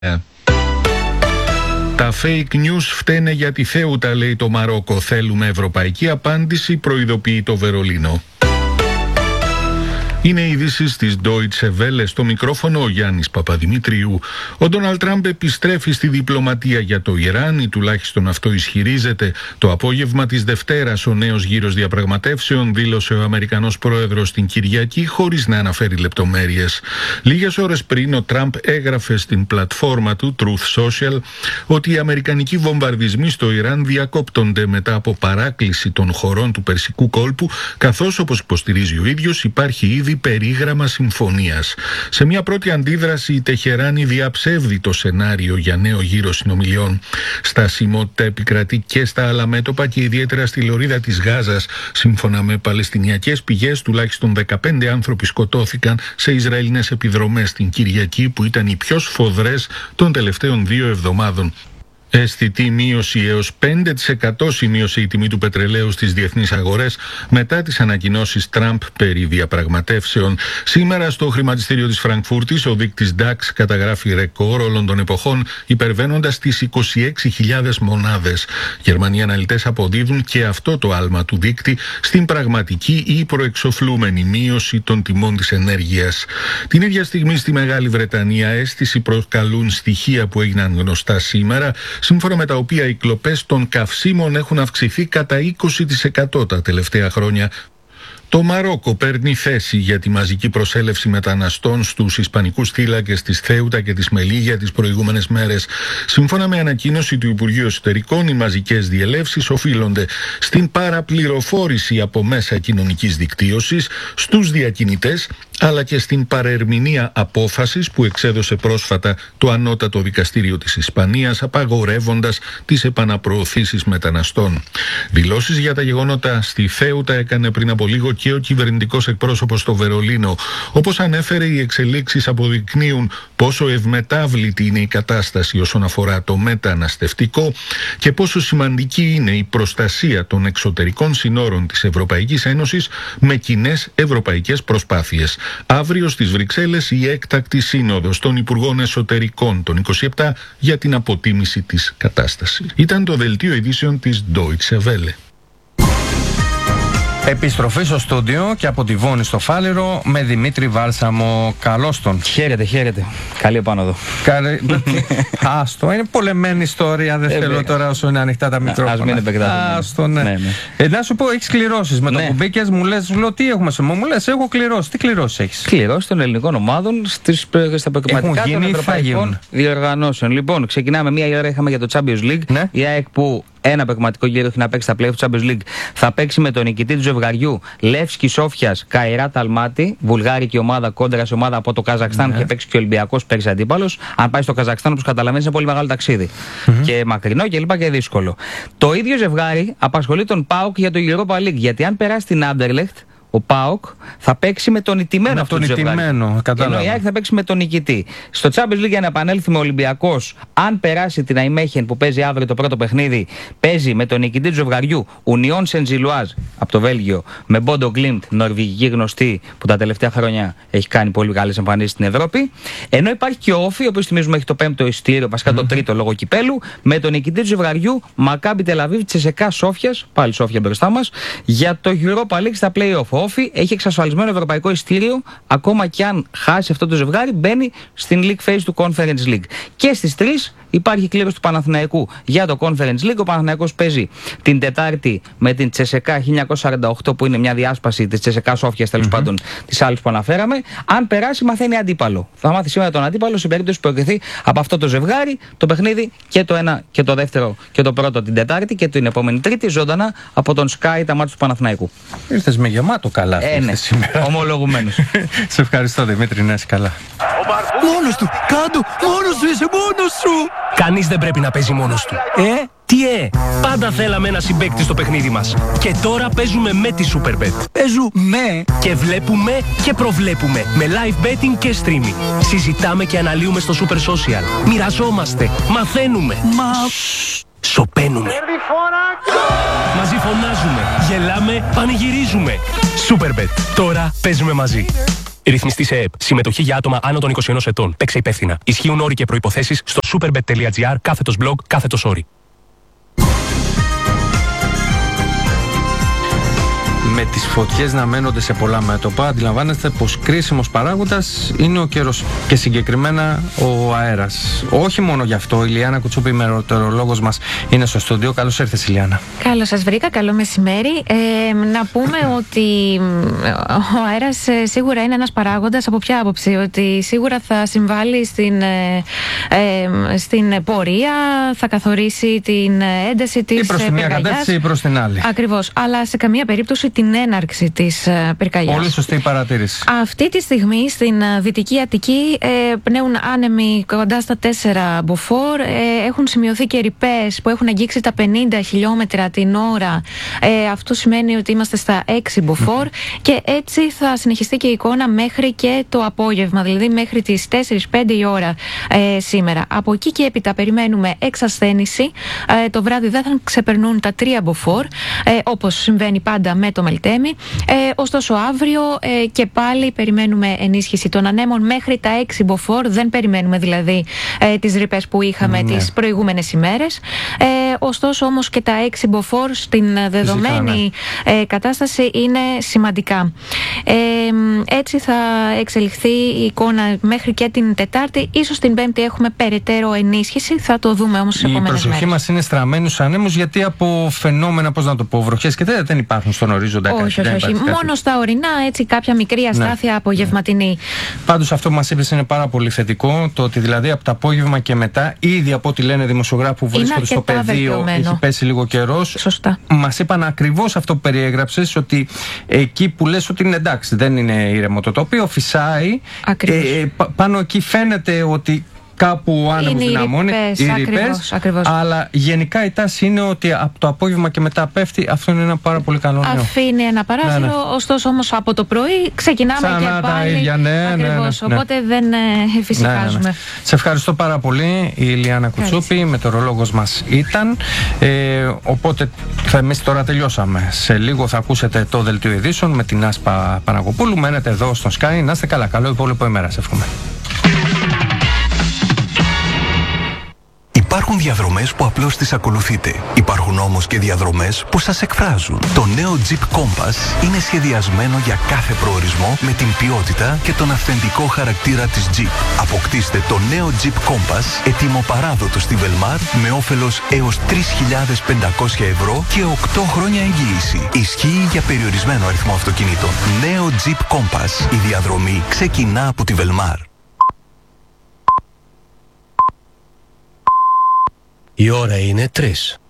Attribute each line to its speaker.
Speaker 1: Τα fake news φταίνε για τη Θέουτα, λέει το Μαρόκο. Θέλουμε ευρωπαϊκή απάντηση, προειδοποιεί το Βερολίνο. Είναι ειδήσεις της Deutsche Welle, στο μικρόφωνο ο Γιάννης Παπαδημητρίου. Ο Ντόναλντ Τραμπ επιστρέφει στη διπλωματία για το Ιράν, ή τουλάχιστον αυτό ισχυρίζεται. Το απόγευμα της Δευτέρας ο νέος γύρος διαπραγματεύσεων, δήλωσε ο Αμερικανός πρόεδρος την Κυριακή, χωρίς να αναφέρει λεπτομέρειες. Λίγες ώρες πριν ο Τραμπ έγραφε στην πλατφόρμα του Truth Social ότι οι αμερικανικοί βομβαρδισμοί στο Ιράν διακόπτονται μετά από παράκληση των χωρών του Περσικού κόλπου, καθώς, όπως υποστηρίζει ο ίδιος, υπάρχει ήδη περίγραμμα συμφωνίας. Σε μια πρώτη αντίδραση, η Τεχεράνη διαψεύδει το σενάριο για νέο γύρο συνομιλιών. Στασιμότητα επικρατεί και στα άλλα μέτωπα και ιδιαίτερα στη λωρίδα της Γάζας. Σύμφωνα με παλαιστινιακές πηγές, τουλάχιστον 15 άνθρωποι σκοτώθηκαν σε Ισραηλινές επιδρομές την Κυριακή, που ήταν οι πιο σφοδρές των τελευταίων 2 εβδομάδων. Αισθητή μείωση έως 5% σημείωσε η τιμή του πετρελαίου στις διεθνείς αγορές μετά τις ανακοινώσεις Τραμπ περί διαπραγματεύσεων. Σήμερα στο χρηματιστήριο της Φραγκφούρτης ο δείκτης DAX καταγράφει ρεκόρ όλων των εποχών, υπερβαίνοντας τις 26.000 μονάδες. Γερμανοί αναλυτές αποδίδουν και αυτό το άλμα του δείκτη στην πραγματική ή προεξοφλούμενη μείωση των τιμών της ενέργειας. Την ίδια στιγμή στη Μεγάλη Βρετανία αίσθηση προκαλούν στοιχεία που έγιναν γνωστά σήμερα, σύμφωνα με τα οποία οι κλοπές των καυσίμων έχουν αυξηθεί κατά 20% τα τελευταία χρόνια. Το Μαρόκο παίρνει θέση για τη μαζική προσέλευση μεταναστών στους ισπανικούς θύλακες της Θέουτα και της Μελίγια τις προηγούμενες μέρες. Σύμφωνα με ανακοίνωση του Υπουργείου Εσωτερικών, οι μαζικές διελεύσεις οφείλονται στην παραπληροφόρηση από μέσα κοινωνικής δικτύωσης, στους διακινητές, αλλά και στην παρερμηνία απόφασης που εξέδωσε πρόσφατα το Ανώτατο Δικαστήριο της Ισπανίας, απαγορεύοντας τις επαναπροωθήσεις μεταναστών. Δηλώσεις για τα γεγονότα στη Θέουτα έκανε πριν από λίγο και ο κυβερνητικός εκπρόσωπος στο Βερολίνο. Όπως ανέφερε, οι εξελίξεις αποδεικνύουν πόσο ευμετάβλητη είναι η κατάσταση όσον αφορά το μεταναστευτικό και πόσο σημαντική είναι η προστασία των εξωτερικών συνόρων της Ευρωπαϊκής Ένωσης με κοινές ευρωπαϊκές προσπάθειες. Αύριο στις Βρυξέλλες η έκτακτη σύνοδος των Υπουργών Εσωτερικών των 27 για την αποτίμηση της κατάστασης. Ήταν το δελτίο ειδήσεων της Deutsche Welle.
Speaker 2: Επιστροφή στο στούντιο και από τη Βόνη στο Φάληρο με Δημήτρη Βάλσαμο. Καλώς τον.
Speaker 3: Χαίρετε. Καλή επάνωδο.
Speaker 2: Άστο, είναι πολεμένη ιστορία. Δεν θέλω τώρα όσο είναι ανοιχτά τα μικρόφωνα.
Speaker 3: Ας μην επεκτάθουμε.
Speaker 2: Άστο, ναι. Να σου πω, έχεις κληρώσεις με το κουμπίκες. Μου λέω τι έχουμε σε μου λες, έχω κληρώσει. Τι κληρώσεις έχεις?
Speaker 3: Κληρώσεις των ελληνικών ομάδων στα προκριματικά των ευρωπαϊκών διοργανώσεων. Λοιπόν, ξεκινάμε. Μία ώρα είχαμε για το Champions League.
Speaker 2: Ναι.
Speaker 3: Η ΑΕΚ που ένα παιγματικό γύρο έχει να παίξει στα play-off Champions League θα παίξει με τον νικητή του ζευγαριού Λεύσκι Σόφιας Καϊράτ Αλμάτι, βουλγάρικη ομάδα κόντρα σε ομάδα από το Καζακστάν που είχε παίξει και ο Ολυμπιακός πέρυσι αντίπαλος. Αν πάει στο Καζακστάν, όπως καταλαβαίνεις, είναι πολύ μεγάλο ταξίδι. Και μακρινό κλπ. Και δύσκολο. Το ίδιο ζευγάρι απασχολεί τον ΠΑΟΚ για το Europa League. Γιατί αν περάσει την Άντερλεχτ, ο ΠΑΟΚ θα παίξει με τον νικημένο αυτό το ζευγάρι. Ενώ η ΑΕΚ θα παίξει με τον νικητή. Στο Champions League, για να επανέλθει με ο Ολυμπιακός, αν περάσει την Αϊμέχεν που παίζει αύριο το πρώτο παιχνίδι, παίζει με τον νικητή του ζευγαριού Union Saint-Gilloise από το Βέλγιο με Bodo Glimt, νορβηγική γνωστή που τα τελευταία χρόνια έχει κάνει πολύ μεγάλες εμφανίσεις στην Ευρώπη. Ενώ υπάρχει και ο Όφι, ο οποίος θυμίζουμε έχει το 5ο εισιτήριο, βασικά το 3ο λόγω κυπέλου, με τον νικητή του ζευγαριού Μακάμπι Τελαβίβ Τσεσεκά Σόφιας, πάλι Σόφια μπροστά μας, για το Europa League στα play-off. Όφι έχει εξασφαλισμένο ευρωπαϊκό ειστήριο, ακόμα και αν χάσει αυτό το ζευγάρι, μπαίνει στην League Phase του Conference League. Και στις 3 υπάρχει κλήρωση του Παναθηναϊκού για το Conference League. Ο Παναθηναϊκός παίζει την Τετάρτη με την Τσεσεκά 1948, που είναι μια διάσπαση της Τσεσεκά Σόφιας, τέλος πάντων, της άλλης που αναφέραμε. Αν περάσει, μαθαίνει αντίπαλο. Θα μάθει σήμερα τον αντίπαλο σε περίπτωση που προκριθεί από αυτό το ζευγάρι το παιχνίδι και το ένα και το δεύτερο και το πρώτο την Τετάρτη και την επόμενη Τρίτη ζωντανά από τον Sky τα μάτια του Παναθηναϊκού.
Speaker 2: Ήρθες με γεμάτο καλά.
Speaker 3: Ναι, ομολογουμένος.
Speaker 2: Σε ευχαριστώ, Δημήτρη, να είσαι καλά.
Speaker 4: Μόνος του, κάτω, μόνος σου, είσαι μόνος σου.
Speaker 5: Κανείς δεν πρέπει να παίζει μόνος του. Τι πάντα θέλαμε ένα συμπαίκτη στο παιχνίδι μας. Και τώρα παίζουμε με τη Superbet.
Speaker 4: Παίζουμε.
Speaker 5: Και βλέπουμε και προβλέπουμε με live betting και streaming. Συζητάμε και αναλύουμε στο Super Social. Μοιραζόμαστε, μαθαίνουμε. Σοπαίνουμε. Μαζί φωνάζουμε, γελάμε, πανηγυρίζουμε. Superbet. Τώρα παίζουμε μαζί. Ρυθμιστή σε ΕΕΠ. Συμμετοχή για άτομα άνω των 21 ετών. Παίξε υπεύθυνα. Ισχύουν όροι και προϋποθέσεις στο superbet.gr/blog/όροι.
Speaker 2: Με τις φωτιές να μένονται σε πολλά μέτωπα, αντιλαμβάνεστε πως κρίσιμος παράγοντας είναι ο καιρός και συγκεκριμένα ο αέρας. Όχι μόνο γι' αυτό, η Λιάννα Κουτσούπη, μεteorolόγος μας, είναι στο στούντιο. Καλώς ήρθες, Λιάννα.
Speaker 6: Καλώς σας βρήκα, καλό μεσημέρι. Να πούμε ότι ο αέρας σίγουρα είναι ένας παράγοντας. Από ποια άποψη? Ότι σίγουρα θα συμβάλλει στην πορεία, θα καθορίσει την ένταση της πυρκαγιάς.
Speaker 2: Ή προς τη μία κατεύθυνση ή προς την άλλη.
Speaker 6: Ακριβώς, αλλά σε καμία περίπτωση την έναρξη της πυρκαγιάς.
Speaker 2: Πολύ σωστή η παρατήρηση.
Speaker 6: Αυτή τη στιγμή στην Δυτική Αττική πνέουν άνεμοι κοντά στα 4 μποφόρ. Έχουν σημειωθεί και ρηπές που έχουν αγγίξει τα 50 χιλιόμετρα την ώρα. Αυτό σημαίνει ότι είμαστε στα 6 μποφόρ και έτσι θα συνεχιστεί και η εικόνα μέχρι και το απόγευμα, δηλαδή μέχρι τις 4-5 η ώρα σήμερα. Από εκεί και έπειτα περιμένουμε εξασθένηση. Το βράδυ δεν θα ξεπερνούν τα 3 μποφόρ, όπως συμβαίνει πάντα με το Μελτέμι. Ωστόσο αύριο και πάλι περιμένουμε ενίσχυση των ανέμων μέχρι τα 6 μποφόρ. Δεν περιμένουμε δηλαδή τις ρηπές που είχαμε τις προηγούμενες ημέρες. Ωστόσο όμως και τα 6 μποφόρ στην δεδομένη κατάσταση είναι σημαντικά. Έτσι θα εξελιχθεί η εικόνα μέχρι και την Τετάρτη. Ίσως την Πέμπτη έχουμε περαιτέρω ενίσχυση. Θα το δούμε όμως στις επόμενες μέρες.
Speaker 2: Η προσοχή μας είναι στραμμένη στους ανέμους, γιατί από φαινόμενα, πώς να το πω, βροχές και δεν υπάρχουν στον ορίζοντα.
Speaker 6: Όχι. Μόνο στα ορεινά, έτσι κάποια μικρή αστάθεια απογευματινή.
Speaker 2: Πάντως αυτό που μας είπες είναι πάρα πολύ θετικό. Το ότι δηλαδή από το απόγευμα και μετά, ήδη από ό,τι λένε δημοσιογράφοι που βρίσκονται στο πεδίο, έχει πέσει λίγο καιρός.
Speaker 6: Σωστά.
Speaker 2: Μας είπαν ακριβώς αυτό που περιέγραψες, ότι εκεί που λες ότι είναι εντάξει, δεν είναι ήρεμο το τοπίο, φυσάει. Πάνω εκεί φαίνεται ότι κάπου ο άνεμος δυναμώνει, οι ρηπές, αλλά γενικά η τάση είναι ότι από το απόγευμα και μετά πέφτει. Αυτό είναι ένα πάρα πολύ καλό νέο.
Speaker 6: Αφήνει ένα παράθυρο, ωστόσο όμως από το πρωί ξεκινάμε ξανά και πάλι.
Speaker 2: Τα ίδια,
Speaker 6: οπότε δεν φυσικάζουμε.
Speaker 2: Σε ευχαριστώ πάρα πολύ. Η Λιάννα Κουτσούπη, μεteorolόγος μας ήταν. Οπότε εμείς τώρα τελειώσαμε. Σε λίγο θα ακούσετε το δελτίο ειδήσεων με την Άσπα Παναγοπούλου. Μένετε εδώ στο Sky. Να είστε καλά. Καλό υπόλοιπο ημέρα. Σε εύχομαι.
Speaker 7: Υπάρχουν διαδρομές που απλώς τις ακολουθείτε. Υπάρχουν όμως και διαδρομές που σας εκφράζουν. Το νέο Jeep Compass είναι σχεδιασμένο για κάθε προορισμό με την ποιότητα και τον αυθεντικό χαρακτήρα της Jeep. Αποκτήστε το νέο Jeep Compass έτοιμο παράδοτο στη Velmar με όφελος έως 3.500 ευρώ και 8 χρόνια εγγύηση. Ισχύει για περιορισμένο αριθμό αυτοκινήτων. Νέο Jeep Compass. Η διαδρομή ξεκινά από τη Velmar.
Speaker 5: Η ώρα είναι 3.